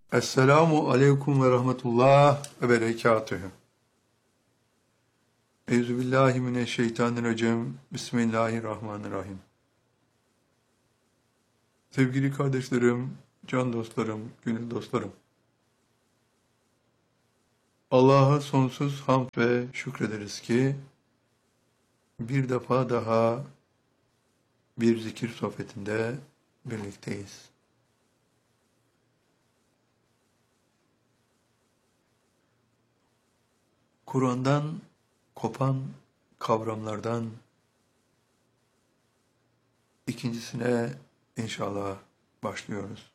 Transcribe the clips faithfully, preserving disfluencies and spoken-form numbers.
Esselamu aleyküm ve rahmetullah ve berekatühü. Euzubillahimineşşeytanirracim. Bismillahirrahmanirrahim. Sevgili kardeşlerim, can dostlarım, gönül dostlarım. Allah'a sonsuz hamd ve şükrederiz ki bir defa daha bir zikir sohbetinde birlikteyiz. Kur'an'dan kopan kavramlardan ikincisine inşallah başlıyoruz.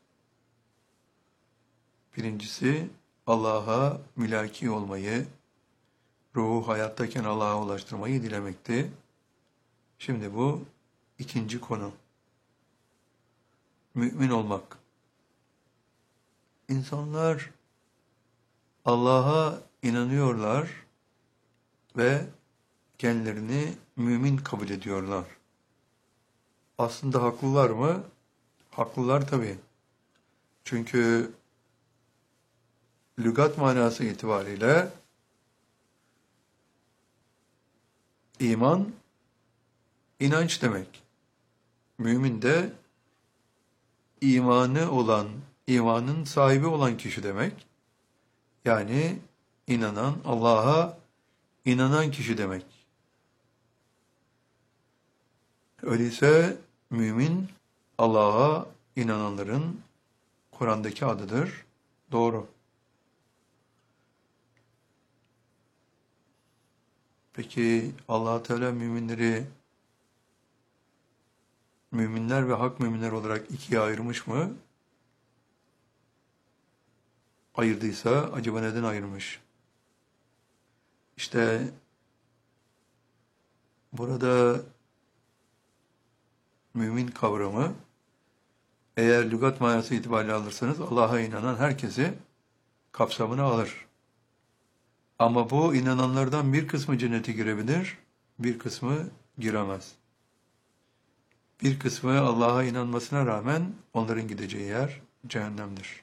Birincisi Allah'a mülaki olmayı, ruhu hayattayken Allah'a ulaştırmayı dilemekti. Şimdi bu ikinci konu. Mümin olmak. İnsanlar Allah'a inanıyorlar ve kendilerini mümin kabul ediyorlar. Aslında haklılar mı? Haklılar tabii. Çünkü lügat manası itibariyle iman, inanç demek. Mümin de imanı olan, imanın sahibi olan kişi demek. Yani inanan, Allah'a inanan kişi demek. Öyleyse mümin, Allah'a inananların Kur'an'daki adıdır. Doğru. Peki Allah Teala müminleri müminler ve hak müminler olarak ikiye ayırmış mı? Ayırdıysa acaba neden ayırmış? İşte burada mümin kavramı eğer lügat manası itibariyle alırsanız Allah'a inanan herkesi kapsamına alır. Ama bu inananlardan bir kısmı cennete girebilir, bir kısmı giremez. Bir kısmı Allah'a inanmasına rağmen onların gideceği yer cehennemdir.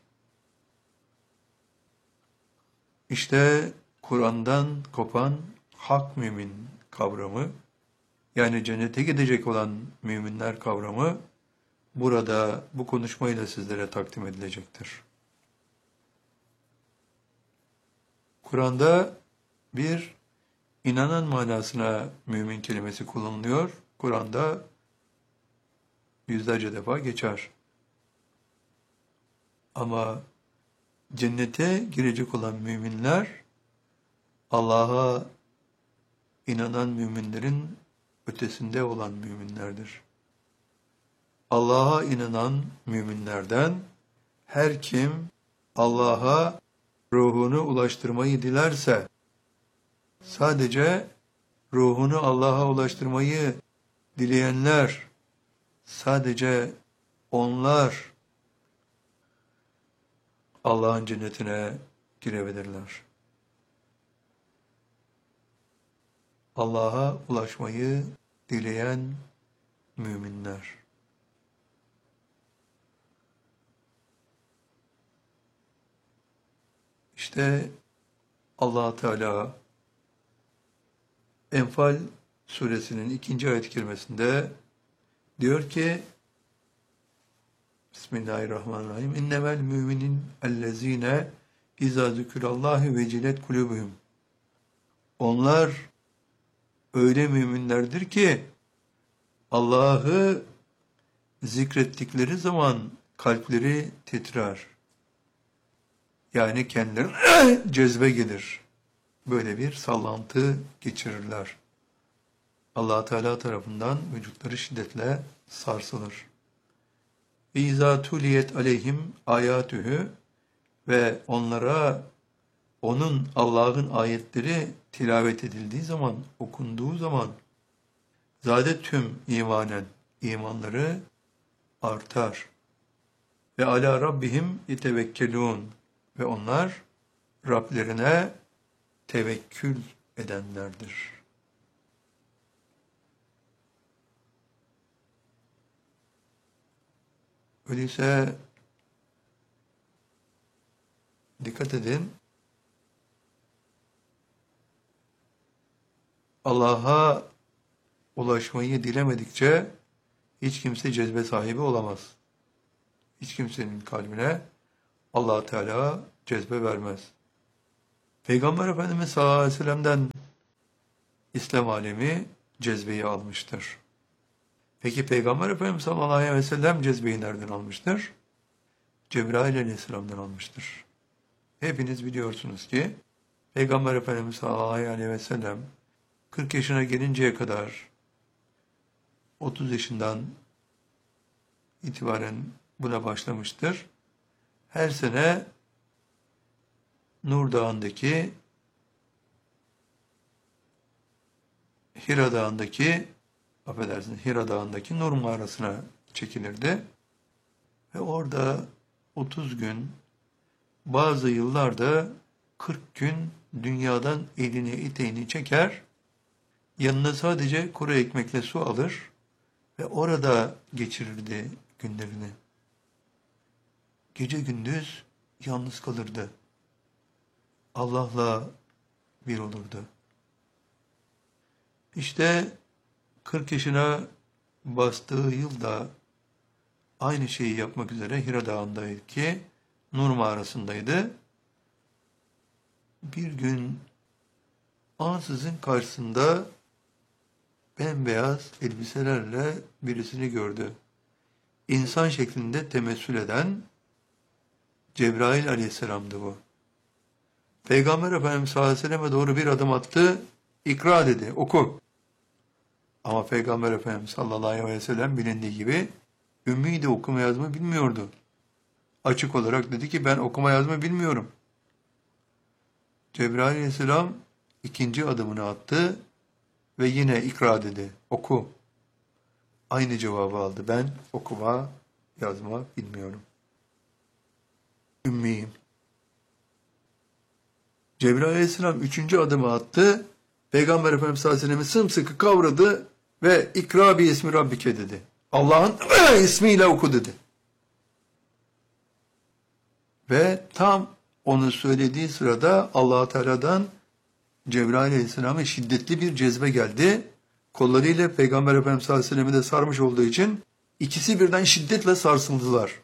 İşte Kur'an'dan kopan hak mümin kavramı, yani cennete gidecek olan müminler kavramı burada bu konuşmayla sizlere takdim edilecektir. Kur'an'da bir inanan manasına mümin kelimesi kullanılıyor. Kur'an'da yüzlerce defa geçer. Ama cennete girecek olan müminler Allah'a inanan müminlerin ötesinde olan müminlerdir. Allah'a inanan müminlerden her kim Allah'a ruhunu ulaştırmayı dilerse, sadece ruhunu Allah'a ulaştırmayı dileyenler, sadece onlar Allah'ın cennetine girebilirler. Allah'a ulaşmayı dileyen müminler. İşte Allah Teala Enfal suresinin ikinci ayet-i kerimesinde diyor ki Bismillahirrahmanirrahim. İnnemel müminin ellezine izâ zükürallâhi vecilet kulûbuhum. Onlar öyle müminlerdir ki Allah'ı zikrettikleri zaman kalpleri titrer. Yani kendileri cezbe gelir. Böyle bir sallantı geçirirler. Allah Teala tarafından vücutları şiddetle sarsılır. İzâ tuliyet aleyhim âyâtühü ve onlara onun Allah'ın ayetleri tilavet edildiği zaman, okunduğu zaman zâdet tüm imanen, imanları artar. Ve alâ rabbihim yetevekkelûn ve onlar Rablerine tevekkül edenlerdir. Öyleyse Dikkat edin. Allah'a ulaşmayı dilemedikçe hiç kimse cezbe sahibi olamaz. Hiç kimsenin kalbine Allah Teala cezbe vermez. Peygamber Efendimiz sallallahu aleyhi ve sellem'den İslam alemi cezbeyi almıştır. Peki Peygamber Efendimiz sallallahu aleyhi ve sellem cezbeyi nereden almıştır? Cebrail aleyhisselam'dan almıştır. Hepiniz biliyorsunuz ki Peygamber Efendimiz sallallahu aleyhi ve sellem kırk yaşına gelinceye kadar otuz yaşından itibaren buna başlamıştır. Her sene Nur Dağı'ndaki, Hira Dağı'ndaki, affedersiniz Hira Dağı'ndaki Nur mağarasına çekilirdi. Ve orada otuz gün, bazı yıllarda kırk gün dünyadan elini eteğini çeker, yanına sadece kuru ekmekle su alır ve orada geçirirdi günlerini. Gece gündüz yalnız kalırdı. Allah'la bir olurdu. İşte kırk yaşına bastığı yılda aynı şeyi yapmak üzere Hira Dağı'ndaki Nur mağarasındaydı. Bir gün ansızın karşısında bembeyaz elbiselerle birisini gördü. İnsan şeklinde temessül eden Cebrail aleyhisselamdı bu. Peygamber Efendimiz sallallahu aleyhi ve selleme doğru bir adım attı, ikra dedi, oku. Ama Peygamber Efendimiz sallallahu aleyhi ve sellem bilindiği gibi ümmiydi, okuma yazma bilmiyordu. Açık olarak dedi ki ben okuma yazma bilmiyorum. Cebrail aleyhisselam ikinci adımını attı ve yine ikra dedi, oku. Aynı cevabı aldı, ben okuma yazma bilmiyorum. Ümmiyim. Cebrail aleyhisselam üçüncü adımı attı, Peygamber Efendimiz sallallahu aleyhi ve sellem'i sımsıkı kavradı ve ikra bi ismi rabbike dedi. Allah'ın ismiyle oku dedi. Ve tam onu söylediği sırada Allah Teala'dan Cebrail aleyhisselama şiddetli bir cezbe geldi. Kollarıyla Peygamber Efendimiz sallallahu aleyhi ve sellem'i de sarmış olduğu için ikisi birden şiddetle sarsıldılar.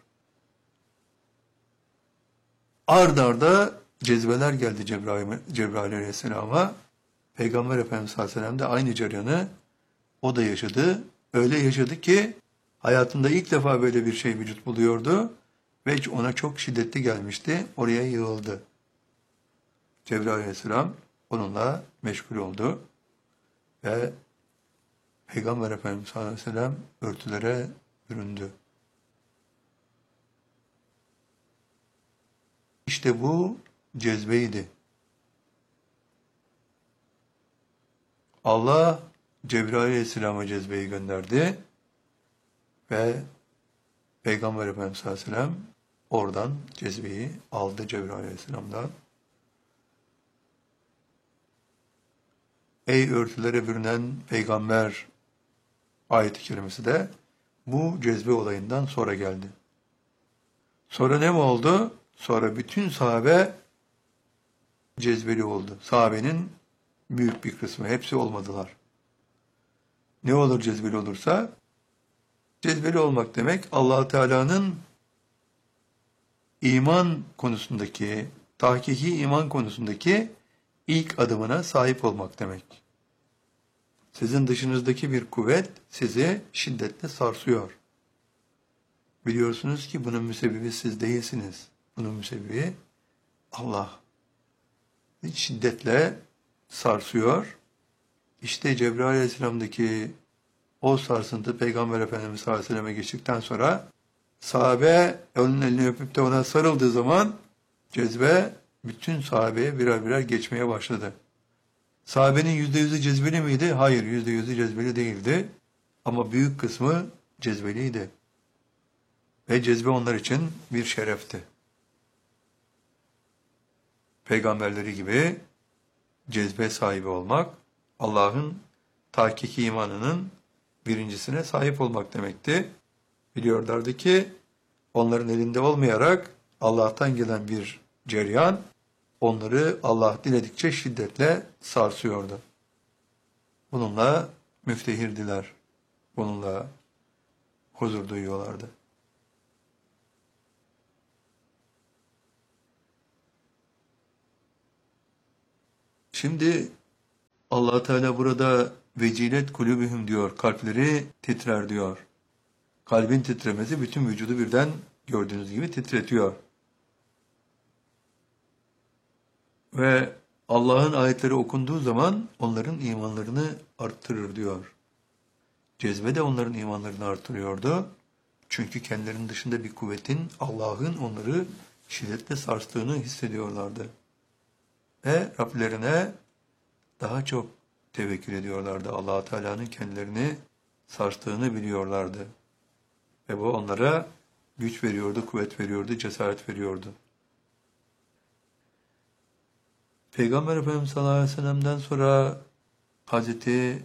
Ard arda cezbeler geldi Cebrail, Cebrail aleyhisselama. Peygamber Efendimiz sallallahu aleyhi ve sellem de aynı cereyanı o da yaşadı. Öyle yaşadı ki hayatında ilk defa böyle bir şey vücut buluyordu ve ona çok şiddetli gelmişti. Oraya yığıldı. Cebrail aleyhisselam onunla meşgul oldu ve Peygamber Efendimiz sallallahu aleyhi ve sellem örtülere büründü. İşte bu cezbeydi. Allah Cebrail aleyhisselama cezbeyi gönderdi ve Peygamber Efendimiz sallallahu aleyhi ve sellem oradan cezbeyi aldı Cebrail aleyhisselamdan. Ey örtülere bürünen peygamber ayet-i kerimesi de bu cezbe olayından sonra geldi. Sonra ne mi oldu? Sonra bütün sahabe cezbeli oldu. Sahabenin büyük bir kısmı, hepsi olmadılar. Ne olur cezbeli olursa? Cezbeli olmak demek Allah Teala'nın iman konusundaki, tahkiki iman konusundaki ilk adımına sahip olmak demek. Sizin dışınızdaki bir kuvvet sizi şiddetle sarsıyor. Biliyorsunuz ki bunun müsebbibi siz değilsiniz. Bunun müsebbibi Allah. Şiddetle sarsıyor. İşte Cebrail aleyhisselam'daki o sarsıntı Peygamber Efendimiz sallallahu aleyhi ve selleme geçtikten sonra sahabe onun elini öpüp de ona sarıldığı zaman cezbe bütün sahabeye birer birer geçmeye başladı. Sahabenin yüzde yüzü cezbeli miydi? Hayır, yüzde yüzü cezbeli değildi. Ama büyük kısmı cezbeliydi. Ve cezbe onlar için bir şerefti. Peygamberleri gibi cezbe sahibi olmak, Allah'ın tahkiki imanının birincisine sahip olmak demekti. Biliyorlardı ki onların elinde olmayarak Allah'tan gelen bir cereyan onları Allah diledikçe şiddetle sarsıyordu. Bununla müftehirdiler. Bununla huzur duyuyorlardı. Şimdi Allah Teala burada vecilet kulübühüm diyor. Kalpleri titrer diyor. Kalbin titremesi bütün vücudu birden gördüğünüz gibi titretiyor. Ve Allah'ın ayetleri okunduğu zaman onların imanlarını arttırır diyor. Cezbe de onların imanlarını artırıyordu. Çünkü kendilerinin dışında bir kuvvetin, Allah'ın onları şiddetle sarstığını hissediyorlardı. Ve Rablerine daha çok tevekkül ediyorlardı. Allah Teala'nın kendilerini sarstığını biliyorlardı. Ve bu onlara güç veriyordu, kuvvet veriyordu, cesaret veriyordu. Peygamber Efendimiz sallallahu aleyhi ve sellem'den sonra Hazreti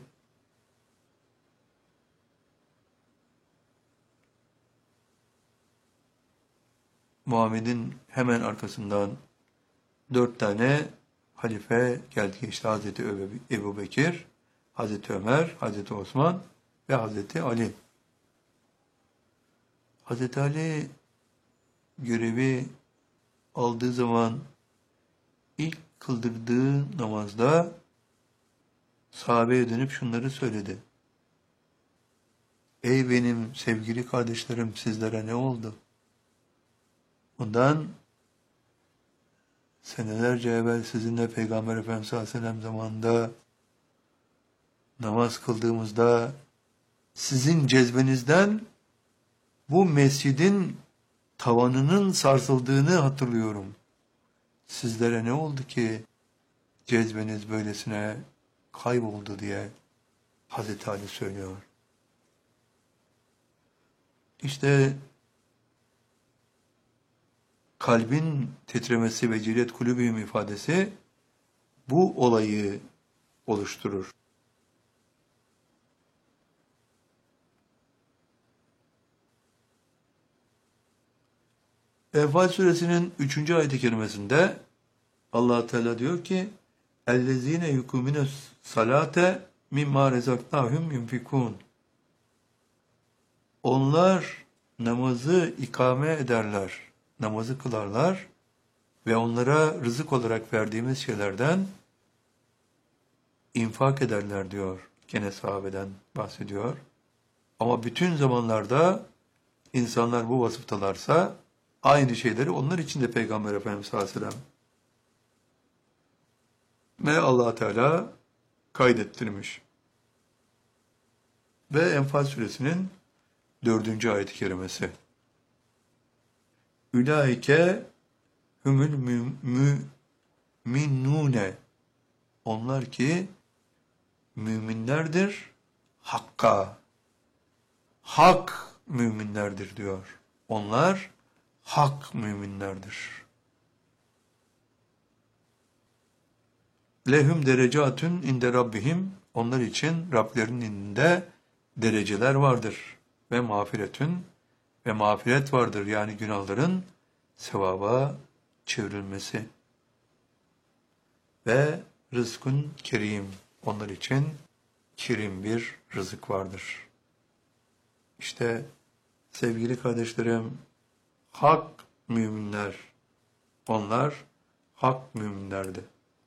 Muhammed'in hemen arkasından dört tane halife geldi. İşte Hazreti Ebu Bekir, Hazreti Ömer, Hazreti Osman ve Hazreti Ali. Hazreti Ali görevi aldığı zaman ilk kıldırdığı namazda sahabeye dönüp şunları söyledi. Ey benim sevgili kardeşlerim, sizlere ne oldu? Bundan senelerce evvel sizinle Peygamber Efendimiz sallallahu aleyhi ve sellem zamanında namaz kıldığımızda sizin cezbenizden bu mescidin tavanının sarsıldığını hatırlıyorum. Sizlere ne oldu ki cezbeniz böylesine kayboldu diye Hazreti Ali söylüyor. İşte kalbin titremesi ve cilet kulübühüm ifadesi bu olayı oluşturur. Enfal suresinin üçüncü ayet-i kerimesinde Allah Teala diyor ki اَلَّذ۪ينَ يُكُمِنَ الصَّلَاةَ مِمَّا رَزَقْنَاهُمْ يُنْفِكُونَ Onlar namazı ikame ederler, namazı kılarlar ve onlara rızık olarak verdiğimiz şeylerden infak ederler diyor. Gene sahabeden bahsediyor. Ama bütün zamanlarda insanlar bu vasıftalarsa aynı şeyleri onlar için de Peygamber Efendimiz sallallahu aleyhi ve sellem ve Allah Teala kaydettirmiş. Ve Enfal suresinin dördüncü ayet-i kerimesi. Ülaike humul müminune. Onlar ki müminlerdir hakka. Hak müminlerdir diyor. Onlar hak müminlerdir. Lehum derecatun inde rabbihim. Onlar için Rablerinin indinde dereceler vardır. Ve mağfiretün ve mağfiret vardır. Yani günahların sevaba çevrilmesi. Ve rızkun kerim. Onlar için kerim bir rızık vardır. İşte sevgili kardeşlerim, hak müminler, onlar hak müminlerdi.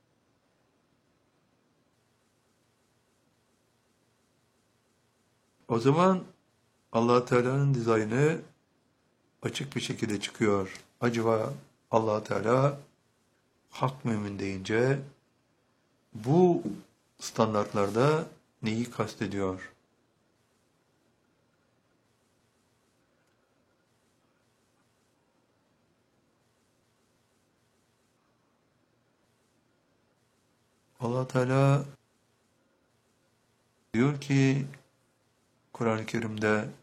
O zaman Allah Teala'nın dizaynı açık bir şekilde çıkıyor. Acaba Allah Teala hak mümin deyince bu standartlarda neyi kastediyor? Allah Teala diyor ki Kur'an-ı Kerim'de